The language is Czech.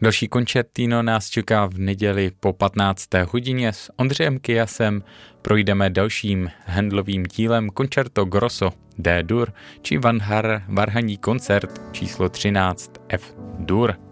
Další koncertino nás čeká v neděli po 15. hodině. S Ondřejem Kyasem projdeme dalším Handlovým dílem Concerto Grosso D-dur či varhanní koncert číslo 13 F-dur.